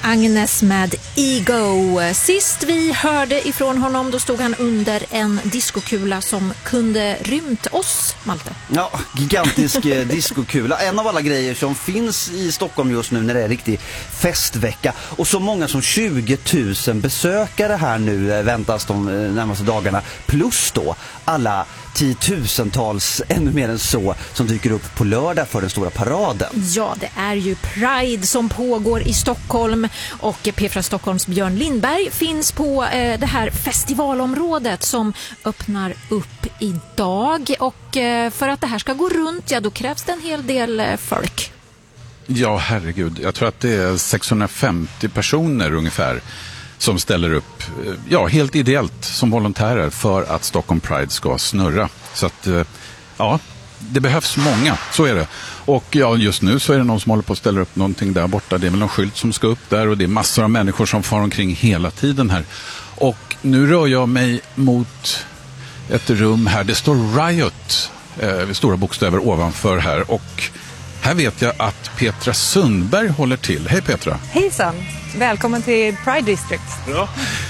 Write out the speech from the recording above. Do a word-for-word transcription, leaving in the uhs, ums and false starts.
Agnes med Ego. Sist vi hörde ifrån honom då stod han under en diskokula som kunde rymt oss, Malte. Ja, gigantisk diskokula. En av alla grejer som finns i Stockholm just nu när det är riktig festvecka. Och så många som tjugo tusen besökare här nu väntas de närmaste dagarna. Plus då alla tiotusentals, ännu mer än så, som dyker upp på lördag för den stora paraden. Ja, det är ju Pride som pågår i Stockholm och P fyra Stockholms Björn Lindberg finns på eh, det här festivalområdet som öppnar upp idag. Och eh, för att det här ska gå runt, ja då krävs det en hel del eh, folk. Ja, herregud. Jag tror att det är sexhundrafemtio personer ungefär som ställer upp, ja, helt ideellt som volontärer för att Stockholm Pride ska snurra. Så att, ja, det behövs många, så är det. Och ja, just nu så är det någon som håller på att ställa upp någonting där borta. Det är väl någon skylt som ska upp där och det är massor av människor som far omkring hela tiden här. Och nu rör jag mig mot ett rum här. Det står Riot, eh, stora bokstäver ovanför här. Och här vet jag att Petra Sundberg håller till. Hej Petra! Hejsan! Välkommen till Pride District. Ja.